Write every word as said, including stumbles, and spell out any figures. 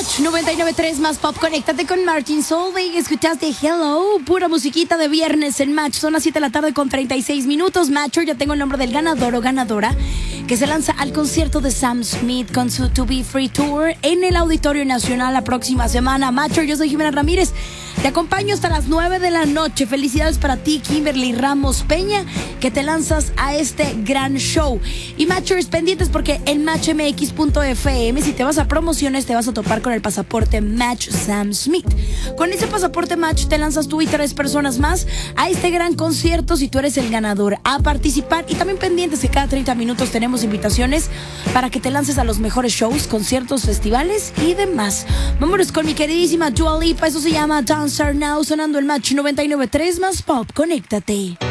Match noventa y nueve punto tres más pop. Conéctate con Martin Solveig. Escuchaste Hello, pura musiquita de viernes en Match. Son las siete de la tarde con treinta y seis minutos. Matcher, ya tengo el nombre del ganador o ganadora que se lanza al concierto de Sam Smith con su To Be Free Tour en el Auditorio Nacional la próxima semana. Matcher, yo soy Jimena Ramírez. Te acompaño hasta las nueve de la noche. Felicidades para ti, Kimberly Ramos Peña, que te lanzas a este gran show. Y Matchers, pendientes porque en match m x punto f m, si te vas a promociones, te vas a topar con el pasaporte Match Sam Smith. Con ese pasaporte Match te lanzas tú y tres personas más a este gran concierto si tú eres el ganador a participar. Y también pendientes que cada treinta minutos tenemos invitaciones para que te lances a los mejores shows, conciertos, festivales y demás. Vámonos con mi queridísima Dua Lipa. Eso se llama Dancer Now, sonando el Match noventa y nueve punto tres más pop. Conéctate.